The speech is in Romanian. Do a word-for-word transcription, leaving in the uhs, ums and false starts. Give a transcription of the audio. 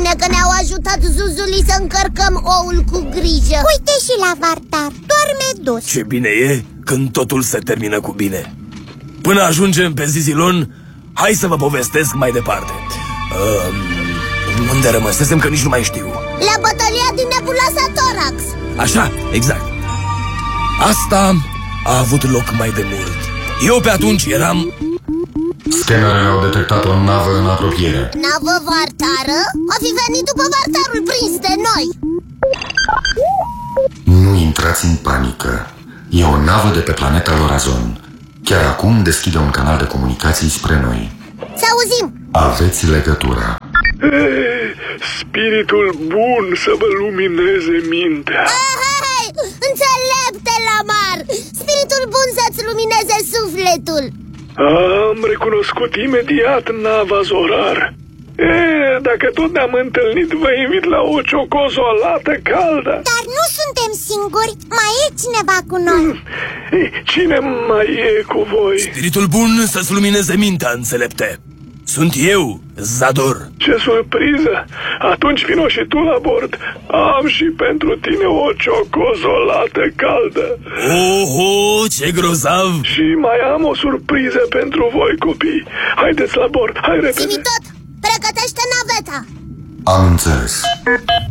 Bine că ne-au ajutat zuzulii să încărcăm oul cu grijă. Uite și la Vartar, doarme dus. Ce bine e când totul se termină cu bine. Până ajungem pe Zizilon, hai să vă povestesc mai departe. uh, Unde rămăsesem că nici nu mai știu. La bătălia din nebuloasa Thorax. Așa, exact. Asta a avut loc mai de mult. Eu pe atunci eram... Scanerele au detectat o navă în apropiere. Navă Vartară? O fi venit după Vartarul prins de noi. Nu intrați în panică. E o navă de pe planeta Lorazon. Chiar acum deschide un canal de comunicații spre noi. Să auzim. Aveți legătura. Ei, spiritul bun să vă lumineze mintea. Hei, înțelepte, Lamar! Spiritul bun să-ți lumineze sufletul. Am recunoscut imediat nava Zorar. E, dacă tot ne-am întâlnit, vă invit la o ciocozolată caldă. Dar nu suntem singuri, mai e cineva cu noi. Ei, cine mai e cu voi? Spiritul bun să-ți lumineze mintea, înțelepte. Sunt eu, Zador. Ce surpriză! Atunci vino și tu la bord. Am și pentru tine o ciocozolată caldă. Oho, ce grozav! Și mai am o surpriză pentru voi, copii. Haideți la bord, hai repede! Zi-mi tot, pregătește naveta. Am înțeles.